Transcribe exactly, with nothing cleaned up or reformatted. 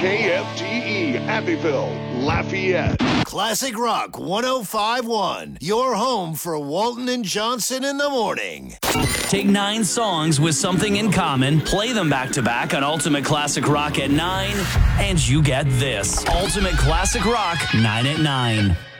K F T E, Abbeville, Lafayette. Classic Rock one oh five point one, your home for Walton and Johnson in the morning. Take nine songs with something in common, play them back to back on Ultimate Classic Rock at nine, and you get this. Ultimate Classic Rock, nine at nine.